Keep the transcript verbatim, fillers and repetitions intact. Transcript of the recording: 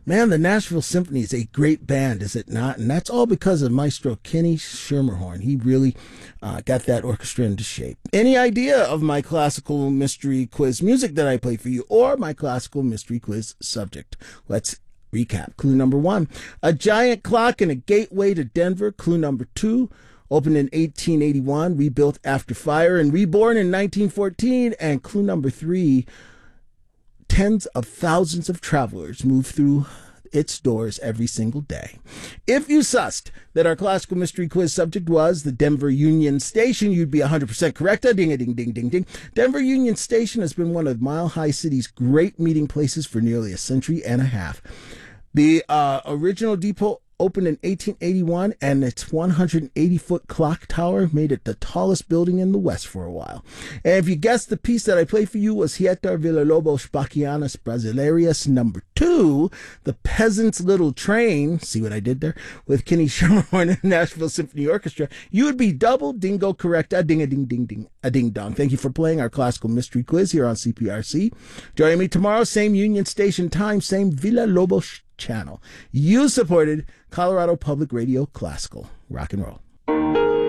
Man, the Nashville Symphony is a great band, is it not? And that's all because of Maestro Kenny Schermerhorn. He really uh, got that orchestra into shape. Any idea of my classical mystery quiz music that I play for you, or my classical mystery quiz subject? Let's recap. Clue number one, a giant clock and a gateway to Denver. Clue number two, opened in eighteen eighty-one, rebuilt after fire, and reborn in nineteen fourteen. And clue number three, tens of thousands of travelers move through its doors every single day. If you sussed that our classical mystery quiz subject was the Denver Union Station, you'd be one hundred percent correct. A ding a ding ding ding ding. Denver Union Station has been one of Mile High City's great meeting places for nearly a century and a half. The uh, original depot opened in eighteen eighty-one, and its one hundred eighty foot clock tower made it the tallest building in the West for a while. And if you guessed, the piece that I played for you was Hietar Villa-Lobos Bachianas Brasileiras number two, The Peasant's Little Train, see what I did there, with Kenny Schermerhorn and the Nashville Symphony Orchestra. You would be double dingo correct, a ding a ding ding ding, a ding dong. Thank you for playing our classical mystery quiz here on C P R C. Join me tomorrow, same Union Station time, same Villa-Lobos channel. You supported Colorado Public Radio Classical. Rock and roll.